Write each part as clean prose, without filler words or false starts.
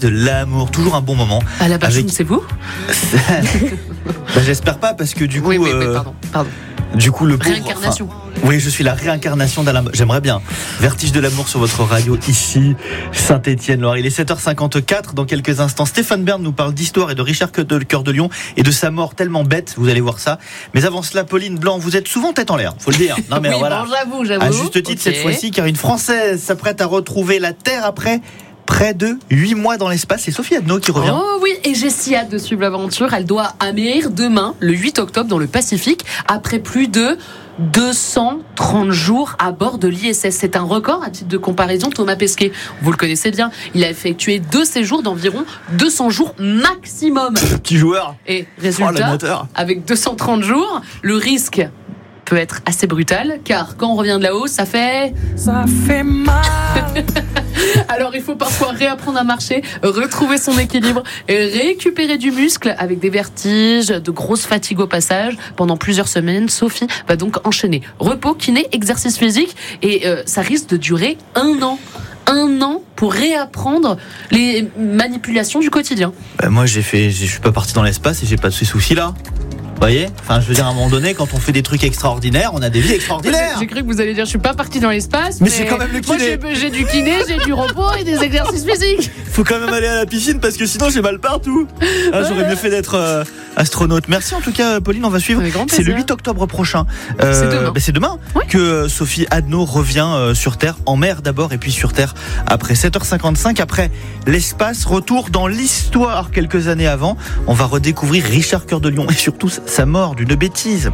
de l'amour, toujours un bon moment. À la base, c'est vous J'espère pas, parce que du coup... Oui, pardon. Du coup, le pauvre... Réincarnation. Oui, je suis la réincarnation d'Alain. J'aimerais bien. Vertige de l'amour sur votre radio, ici, Saint-Étienne-Loire. Il est 7h54. Dans quelques instants, Stéphane Bern nous parle d'histoire et de Richard Cœur de Lion et de sa mort tellement bête. Vous allez voir ça. Mais avant cela, Pauline Blanc, vous êtes souvent tête en l'air, faut le dire. Non, mais oui, voilà. Bon, j'avoue. À juste titre, cette fois-ci, car une Française s'apprête à retrouver la Terre après près de 8 mois dans l'espace. C'est Sophie Adno qui revient. Oh oui, et j'ai si hâte de suivre l'aventure. Elle doit atterrir demain, le 8 octobre, dans le Pacifique, après plus de 230 jours à bord de l'ISS. C'est un record. À titre de comparaison, Thomas Pesquet, vous le connaissez bien, il a effectué 2 séjours d'environ 200 jours maximum. Petit joueur. Et résultat, avec 230 jours, le risque peut être assez brutal, car quand on revient de là-haut, ça fait mal. Alors il faut parfois réapprendre à marcher, retrouver son équilibre, et récupérer du muscle avec des vertiges, de grosses fatigues au passage. Pendant plusieurs semaines, Sophie va donc enchaîner repos, kiné, exercice physique, et ça risque de durer 1 an. 1 an pour réapprendre les manipulations du quotidien. Moi je suis pas parti dans l'espace et j'ai pas de ces soucis là. Vous voyez ? Enfin, je veux dire, à un moment donné, quand on fait des trucs extraordinaires, on a des vies extraordinaires. J'ai cru que vous alliez dire, je suis pas parti dans l'espace. Mais c'est quand même le kiné. Moi, j'ai du kiné, j'ai du repos et des exercices physiques. Faut quand même aller à la piscine parce que sinon j'ai mal partout. J'aurais mieux fait d'être astronaute. Merci en tout cas, Pauline, on va suivre. C'est le 8 octobre prochain. C'est demain oui. Que Sophie Adno revient sur Terre, en mer d'abord et puis sur Terre après 7h55. Après l'espace, retour dans l'histoire quelques années avant. On va redécouvrir Richard Cœur de Lion et surtout sa mort d'une bêtise.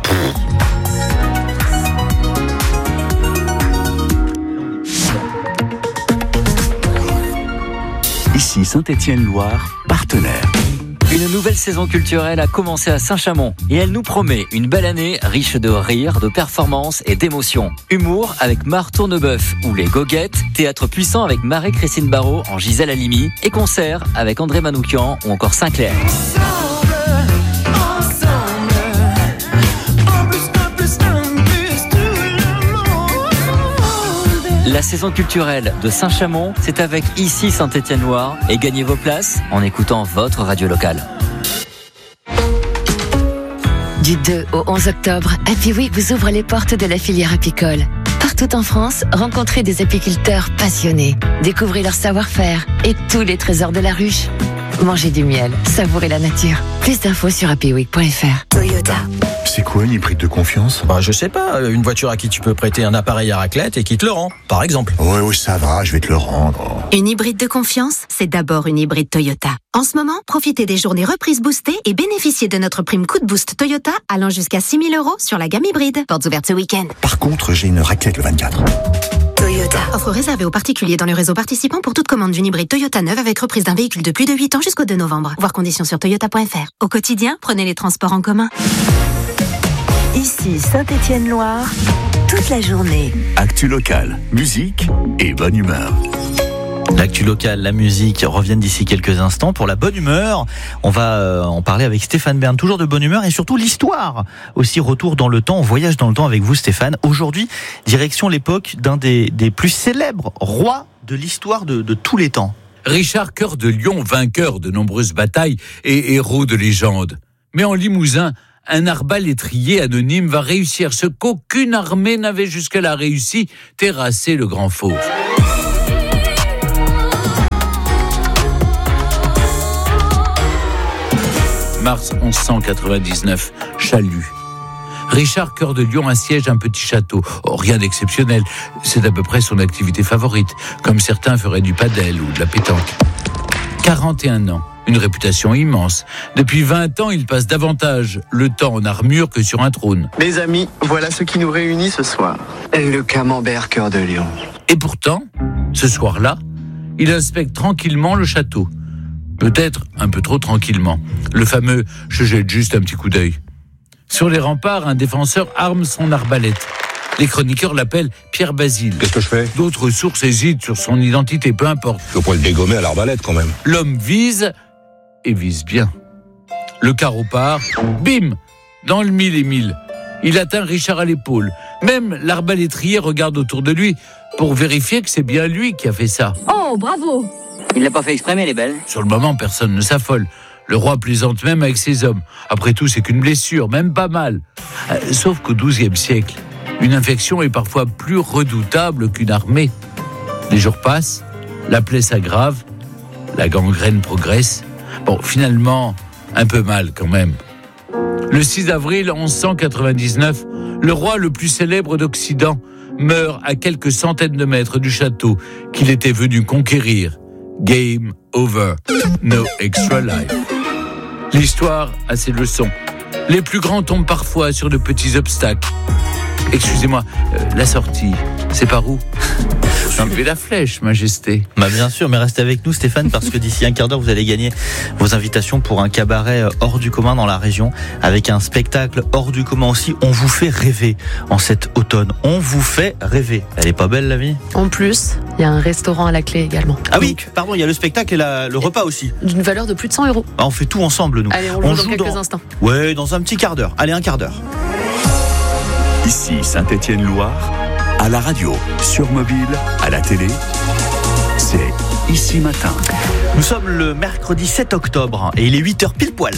Ici Saint-Étienne-Loire, partenaire. Une nouvelle saison culturelle a commencé à Saint-Chamond et elle nous promet une belle année riche de rires, de performances et d'émotions. Humour avec Marc Tourneboeuf ou Les Goguettes, théâtre puissant avec Marie-Christine Barrault en Gisèle Halimi et concert avec André Manoukian ou encore Sinclair. La saison culturelle de Saint-Chamond, c'est avec ici Saint-Étienne-Loire et gagnez vos places en écoutant votre radio locale. Du 2 au 11 octobre, Happy Week vous ouvre les portes de la filière apicole. Partout en France, rencontrez des apiculteurs passionnés, découvrez leur savoir-faire et tous les trésors de la ruche. Mangez du miel, savourez la nature. Plus d'infos sur happyweek.fr. Toyota. C'est quoi une hybride de confiance ? Je sais pas, une voiture à qui tu peux prêter un appareil à raclette et qui te le rend, par exemple. Oui, ça va, je vais te le rendre. Une hybride de confiance, c'est d'abord une hybride Toyota. En ce moment, profitez des journées reprises boostées et bénéficiez de notre prime coup de boost Toyota allant jusqu'à 6 000 € sur la gamme hybride. Portes ouvertes ce week-end. Par contre, j'ai une raclette le 24. Toyota. Offre réservée aux particuliers dans le réseau participant pour toute commande d'une hybride Toyota neuve avec reprise d'un véhicule de plus de 8 ans jusqu'au 2 novembre. Voir conditions sur toyota.fr. Au quotidien, prenez les transports en commun. Ici Saint-Étienne-Loire, toute la journée. Actu locale, musique et bonne humeur. L'actu locale, la musique reviennent d'ici quelques instants pour la bonne humeur. On va en parler avec Stéphane Bern, toujours de bonne humeur, et surtout l'histoire. Aussi, retour dans le temps, on voyage dans le temps avec vous Stéphane. Aujourd'hui, direction l'époque d'un des plus célèbres rois de l'histoire de tous les temps. Richard Cœur de Lion, vainqueur de nombreuses batailles et héros de légende. Mais en Limousin, un arbalétrier anonyme va réussir ce qu'aucune armée n'avait jusque-là réussi, terrasser le Grand Fauve. Mars 1199, Chalut. Richard Cœur de Lion assiège un petit château. Oh, rien d'exceptionnel, c'est à peu près son activité favorite, comme certains feraient du padel ou de la pétanque. 41 ans. Une réputation immense. Depuis 20 ans, il passe davantage le temps en armure que sur un trône. Mes amis, voilà ce qui nous réunit ce soir. Le camembert Cœur de Lion. Et pourtant, ce soir-là, il inspecte tranquillement le château. Peut-être un peu trop tranquillement. Le fameux « je jette juste un petit coup d'œil ». Sur les remparts, un défenseur arme son arbalète. Les chroniqueurs l'appellent Pierre Basile. Qu'est-ce que je fais ? D'autres sources hésitent sur son identité, peu importe. Je pourrais le dégommer à l'arbalète quand même. L'homme vise, et vise bien. Le carreau part, bim, dans le 1000 et 1000. Il atteint Richard à l'épaule. Même l'arbalétrier regarde autour de lui pour vérifier que c'est bien lui qui a fait ça. Oh, bravo! Il l'a pas fait exprès, mais elle est belle. Sur le moment, personne ne s'affole. Le roi plaisante même avec ses hommes. Après tout, c'est qu'une blessure, même pas mal. Sauf qu'au XIIe siècle, une infection est parfois plus redoutable qu'une armée. Les jours passent, la plaie s'aggrave, la gangrène progresse. Bon, finalement, un peu mal quand même. Le 6 avril 1199, le roi le plus célèbre d'Occident meurt à quelques centaines de mètres du château qu'il était venu conquérir. Game over, no extra life. L'histoire a ses leçons. Les plus grands tombent parfois sur de petits obstacles. Excusez-moi, la sortie, c'est par où ? Suivez la flèche, Majesté. Bien sûr, mais restez avec nous, Stéphane, parce que d'ici un quart d'heure, vous allez gagner vos invitations pour un cabaret hors du commun dans la région, avec un spectacle hors du commun aussi. On vous fait rêver en cet automne. On vous fait rêver. Elle est pas belle, la vie ? En plus, il y a un restaurant à la clé également. Ah oui, pardon, il y a le spectacle et le repas aussi. D'une valeur de plus de 100 €. On fait tout ensemble, nous. Allez, on joue dans quelques instants. Ouais, dans un petit quart d'heure. Allez, un quart d'heure. Ici Saint-Étienne-Loire, à la radio, sur mobile, à la télé, c'est Ici Matin. Nous sommes le mercredi 7 octobre et il est 8h pile poil.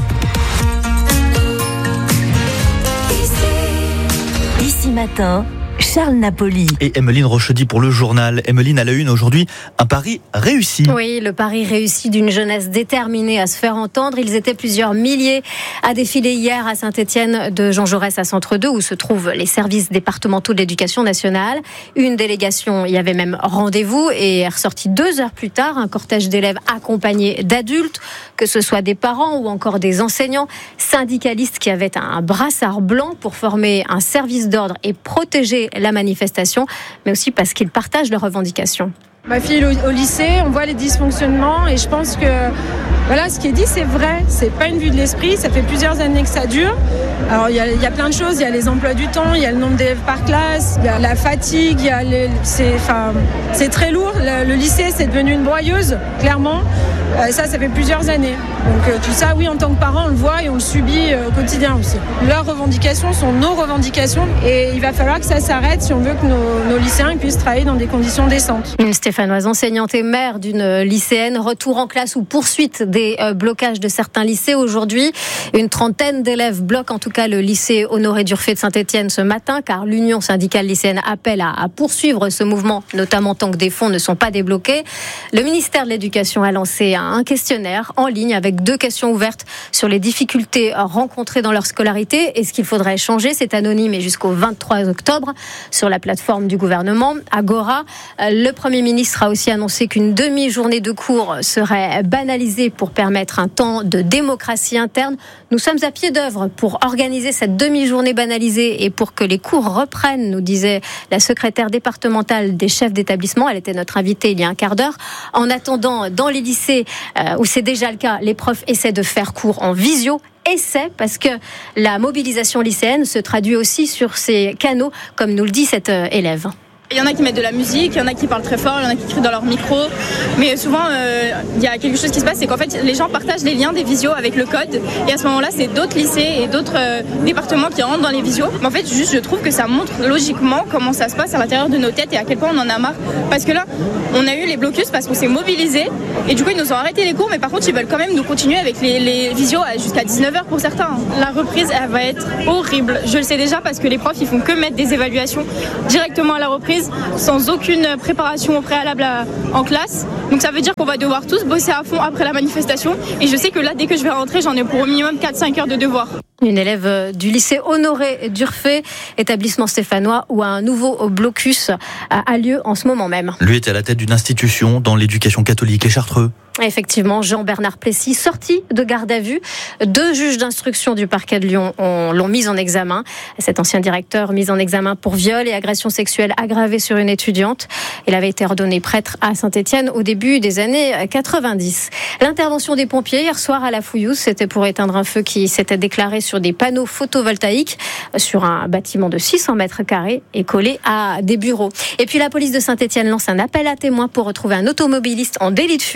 Ici Matin, Charles Napoli. Et Emmeline Rochedy pour le journal. Emmeline, à la une aujourd'hui, un pari réussi. Oui, le pari réussi d'une jeunesse déterminée à se faire entendre. Ils étaient plusieurs milliers à défiler hier à Saint-Étienne de Jean Jaurès à Centre 2, où se trouvent les services départementaux de l'éducation nationale. Une délégation y avait même rendez-vous et est ressortie 2 heures plus tard. Un cortège d'élèves accompagnés d'adultes, que ce soit des parents ou encore des enseignants, syndicalistes qui avaient un brassard blanc pour former un service d'ordre et protéger la manifestation, mais aussi parce qu'ils partagent leurs revendications. Ma fille au lycée, on voit les dysfonctionnements et je pense que voilà, ce qui est dit c'est vrai, c'est pas une vue de l'esprit, ça fait plusieurs années que ça dure. Alors il y a plein de choses, il y a les emplois du temps, il y a le nombre d'élèves par classe, il y a la fatigue, c'est très lourd. Le lycée c'est devenu une broyeuse, clairement. Ça fait plusieurs années. Donc tout ça, oui, en tant que parents, on le voit et on le subit au quotidien aussi. Leurs revendications sont nos revendications et il va falloir que ça s'arrête si on veut que nos lycéens puissent travailler dans des conditions décentes. Une stéphanoise enseignante et mère d'une lycéenne, retour en classe ou poursuite des blocages de certains lycées aujourd'hui. Une trentaine d'élèves bloquent en tout cas le lycée Honoré Durfé de Saint-Étienne ce matin, car l'Union syndicale lycéenne appelle à poursuivre ce mouvement, notamment tant que des fonds ne sont pas débloqués. Le ministère de l'Éducation a lancé un questionnaire en ligne avec 2 questions ouvertes sur les difficultés rencontrées dans leur scolarité et ce qu'il faudrait changer. C'est anonyme et jusqu'au 23 octobre sur la plateforme du gouvernement Agora. Le Premier ministre a aussi annoncé qu'une demi-journée de cours serait banalisée pour permettre un temps de démocratie interne. Nous sommes à pied d'œuvre pour organiser cette demi-journée banalisée et pour que les cours reprennent, nous disait la secrétaire départementale des chefs d'établissement. Elle était notre invitée il y a un quart d'heure. En attendant, dans les lycées où c'est déjà le cas, les profs essaient de faire cours en visio. Essai, parce que la mobilisation lycéenne se traduit aussi sur ces canaux, comme nous le dit cette élève. Il y en a qui mettent de la musique, il y en a qui parlent très fort, il y en a qui crient dans leur micro. Mais souvent, il y a quelque chose qui se passe, c'est qu'en fait, les gens partagent les liens des visios avec le code. Et à ce moment-là, c'est d'autres lycées et d'autres départements qui rentrent dans les visios. Mais en fait, juste, je trouve que ça montre logiquement comment ça se passe à l'intérieur de nos têtes et à quel point on en a marre. Parce que là, on a eu les blocus parce qu'on s'est mobilisés. Et du coup, ils nous ont arrêté les cours. Mais par contre, ils veulent quand même nous continuer avec les visios jusqu'à 19h pour certains. La reprise, elle va être horrible. Je le sais déjà parce que les profs, ils font que mettre des évaluations directement à la reprise, sans aucune préparation au préalable en classe. Donc ça veut dire qu'on va devoir tous bosser à fond après la manifestation. Et je sais que là, dès que je vais rentrer, j'en ai pour au minimum 4-5 heures de devoirs. Une élève du lycée Honoré Durfé, établissement stéphanois, où un nouveau blocus a lieu en ce moment même. Lui est à la tête d'une institution dans l'éducation catholique, les Chartreux. Effectivement, Jean-Bernard Plessis, sorti de garde à vue. 2 juges d'instruction du parquet de Lyon l'ont mis en examen. Cet ancien directeur mis en examen pour viol et agression sexuelle aggravée sur une étudiante. Il avait été ordonné prêtre à Saint-Étienne au début des années 90. L'intervention des pompiers hier soir à la Fouillouse, c'était pour éteindre un feu qui s'était déclaré sur des panneaux photovoltaïques sur un bâtiment de 600 mètres carrés et collé à des bureaux. Et puis la police de Saint-Étienne lance un appel à témoins pour retrouver un automobiliste en délit de fuite.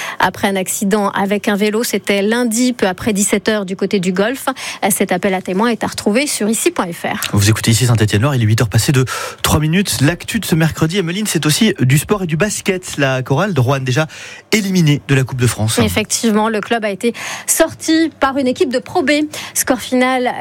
après un accident avec un vélo. C'était lundi, peu après 17h du côté du Golfe. Cet appel à témoins est à retrouver sur ici.fr. Vous écoutez ici Saint-Étienne-Loire, il est 8h passé de 3 minutes. L'actu de ce mercredi, Emeline, c'est aussi du sport et du basket. La chorale de Roanne déjà éliminée de la Coupe de France. Effectivement, le club a été sorti par une équipe de Pro B. Score final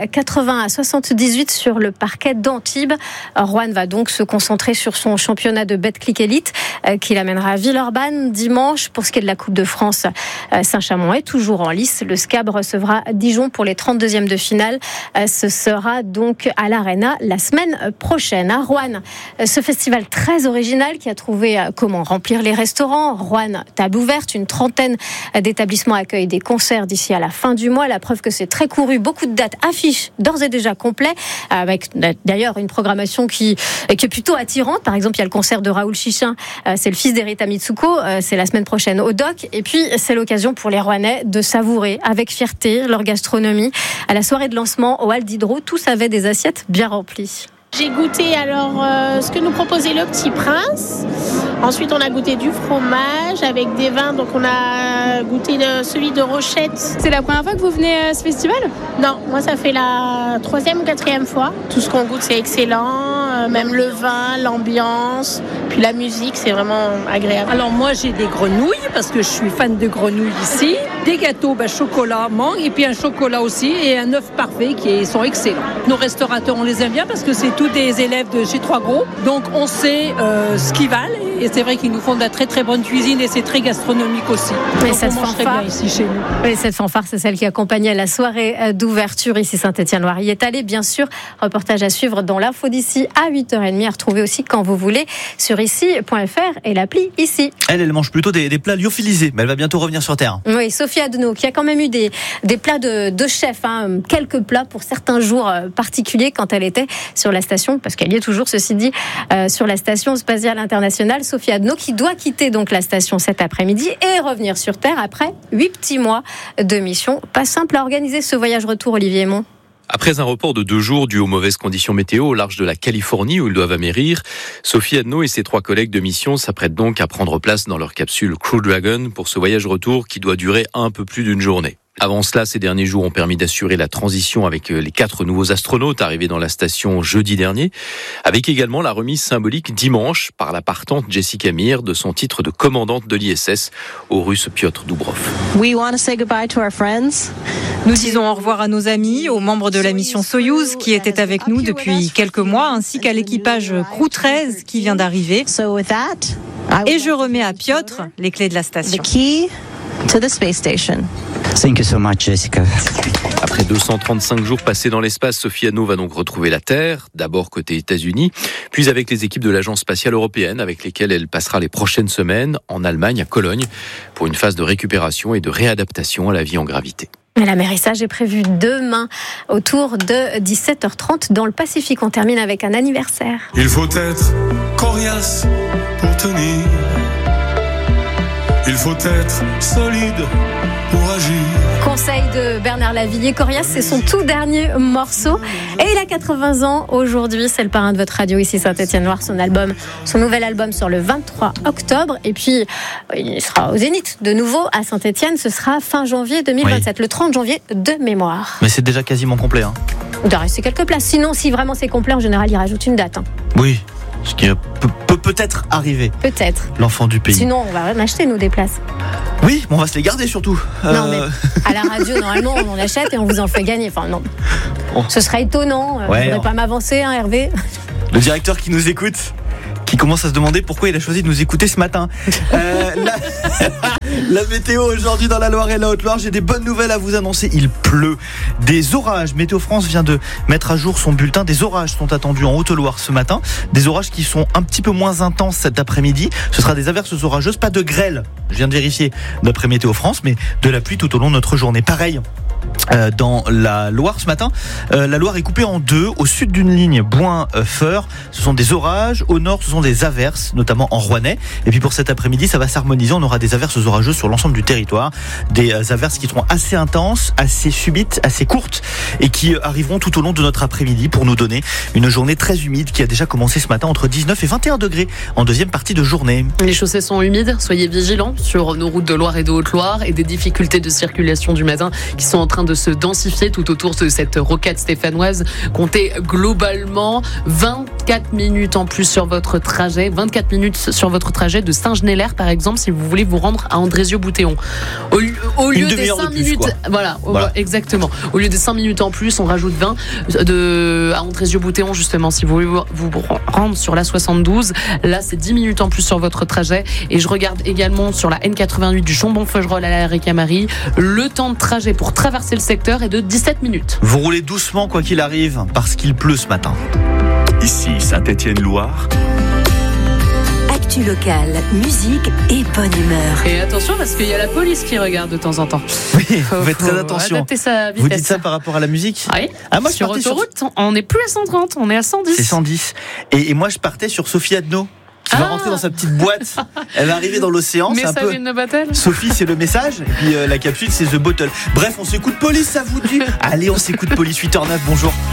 80-78 sur le parquet d'Antibes. Roanne va donc se concentrer sur son championnat de Betclic Elite qui l'amènera à Villeurbanne dimanche. Pour ce qui est de la Coupe de France, Saint-Chamond est toujours en lice. Le SCAB recevra Dijon pour les 32e de finale. Ce sera donc à l'Arena la semaine prochaine. À Roanne, ce festival très original qui a trouvé comment remplir les restaurants. Roanne, table ouverte, une trentaine d'établissements accueillent des concerts d'ici à la fin du mois. La preuve que c'est très couru, beaucoup de dates affichent d'ores et déjà complet, avec d'ailleurs une programmation qui est plutôt attirante. Par exemple, il y a le concert de Raoul Chichin, c'est le fils d'Erita Mitsuko, c'est la semaine prochaine au DOC. Et puis, c'est l'occasion pour les Rouennais de savourer avec fierté leur gastronomie. À la soirée de lancement au Hall d'Hydro, tous avaient des assiettes bien remplies. J'ai goûté alors ce que nous proposait le Petit Prince. Ensuite, on a goûté du fromage avec des vins. Donc, on a goûté celui de Rochette. C'est la première fois que vous venez à ce festival ? Non, moi, ça fait la 3e ou 4e fois. Tout ce qu'on goûte, c'est excellent. Même le vin, l'ambiance, puis la musique, c'est vraiment agréable. Alors, moi, j'ai des grenouilles parce que je suis fan de grenouilles ici. Des gâteaux, chocolat, mangue, et puis un chocolat aussi, et un œuf parfait qui sont excellents. Nos restaurateurs, on les aime bien parce que c'est tous des élèves de chez Trois Gros, donc on sait ce qu'ils valent, et c'est vrai qu'ils nous font de la très très bonne cuisine, et c'est très gastronomique aussi. Et cette fanfare, bien ici chez nous. Et cette fanfare, c'est celle qui accompagnait la soirée d'ouverture ici Saint-Étienne-Loire. Y est allé, bien sûr. Reportage à suivre dans l'info d'ici à 8h30, à retrouver aussi quand vous voulez sur ici.fr et l'appli ici. Elle mange plutôt des plats lyophilisés, mais elle va bientôt revenir sur terre. Oui, Sophie Adno, qui a quand même eu des plats de chef, quelques plats pour certains jours particuliers quand elle était sur la station, parce qu'elle y est toujours, ceci dit, sur la station spatiale internationale. Sophie Adno qui doit quitter donc la station cet après-midi et revenir sur Terre après 8 petits mois de mission. Pas simple à organiser ce voyage retour, Olivier Aymon. Après un report de 2 jours dû aux mauvaises conditions météo au large de la Californie où ils doivent amérir, Sophie Adno et ses 3 collègues de mission s'apprêtent donc à prendre place dans leur capsule Crew Dragon pour ce voyage retour qui doit durer un peu plus d'une journée. Avant cela, ces derniers jours ont permis d'assurer la transition avec les 4 nouveaux astronautes arrivés dans la station jeudi dernier, avec également la remise symbolique dimanche par la partante Jessica Meir de son titre de commandante de l'ISS au Russe Piotr Doubrov. Nous disons au revoir à nos amis, aux membres de la mission Soyouz qui étaient avec nous depuis quelques mois, ainsi qu'à l'équipage Crew 13 qui vient d'arriver. Et je remets à Piotr les clés de la station. Thank you so much, Jessica. Après 235 jours passés dans l'espace, Sophie Adno va donc retrouver la Terre, d'abord côté États-Unis, puis avec les équipes de l'Agence spatiale européenne, avec lesquelles elle passera les prochaines semaines en Allemagne, à Cologne, pour une phase de récupération et de réadaptation à la vie en gravité. L'amérissage est prévu demain autour de 17h30 dans le Pacifique. On termine avec un anniversaire. Il faut être coriace pour tenir. Il faut être solide pour agir. Conseil de Bernard Lavillier. Coriace, c'est son tout dernier morceau. Et il a 80 ans aujourd'hui. C'est le parrain de votre radio ici, Saint-Étienne-Loire. Son nouvel album sort le 23 octobre. Et puis, il sera au Zénith de nouveau à Saint-Étienne. Ce sera fin janvier 2027, oui. Le 30 janvier de mémoire. Mais c'est déjà quasiment complet. Il doit rester quelques places. Sinon, si vraiment c'est complet, en général, il rajoute une date. Oui. Ce qui peut-être arriver. Peut-être. L'enfant du pays. Sinon, on va en acheter, nous, des places. Oui, on va se les garder surtout. Non, mais à la radio, normalement, on en achète et on vous en fait gagner. Enfin, non. Oh. Ce serait étonnant. Ouais, je ne voudrais pas m'avancer, Hervé. Le directeur qui nous écoute, qui commence à se demander pourquoi il a choisi de nous écouter ce matin. La météo aujourd'hui dans la Loire et la Haute-Loire, j'ai des bonnes nouvelles à vous annoncer. Il pleut. Des orages. Météo France vient de mettre à jour son bulletin. Des orages sont attendus en Haute-Loire ce matin. Des orages qui sont un petit peu moins intenses cet après-midi. Ce sera des averses orageuses, pas de grêle. Je viens de vérifier d'après Météo France, mais de la pluie tout au long de notre journée. Pareil dans la Loire ce matin. La Loire est coupée en deux. Au sud d'une ligne Boin-Feur, ce sont des orages. Au nord, ce sont des averses, notamment en Rouennais. Et puis pour cet après-midi, ça va s'harmoniser. On aura des averses orageuses sur l'ensemble du territoire. Des averses qui seront assez intenses, assez subites, assez courtes et qui arriveront tout au long de notre après-midi pour nous donner une journée très humide qui a déjà commencé ce matin entre 19 et 21 degrés en deuxième partie de journée. Les chaussées sont humides. Soyez vigilants sur nos routes de Loire et de Haute-Loire et des difficultés de circulation du matin qui sont en train de se densifier tout autour de cette rocade stéphanoise. Comptez globalement 24 minutes en plus sur votre trajet. 24 minutes sur votre trajet de Saint-Genélaire, par exemple, si vous voulez vous rendre à Andrézieux-Boutéon. Au lieu des 5 minutes, voilà, exactement. Au lieu des 5 minutes en plus, on rajoute 20 à Andrézieux-Boutéon, justement, si vous voulez vous rendre sur la 72. Là, c'est 10 minutes en plus sur votre trajet. Et je regarde également sur la N88 du Chambon-Feugerolles à la Ricamarie. Le temps de trajet pour traverser le secteur est de 17 minutes. Vous roulez doucement quoi qu'il arrive, parce qu'il pleut ce matin. Ici Saint-Étienne-Loire. Actu locale, musique et bonne humeur. Et attention parce qu'il y a la police qui regarde de temps en temps. Oui, vous faites très attention. Adapter sa vitesse. Vous dites ça par rapport à la musique ? Oui. Moi, sur autoroute, on n'est plus à 130, on est à 110. C'est 110. Et moi, je partais sur Sophie Adno, qui va rentrer dans sa petite boîte. Elle va arriver dans l'océan. Message c'est un peu... in the bottle. Sophie, c'est le message. Et puis la capsule, c'est The Bottle. Bref, on s'écoute police, ça vous dit ? Allez, on s'écoute police. 8h09, bonjour.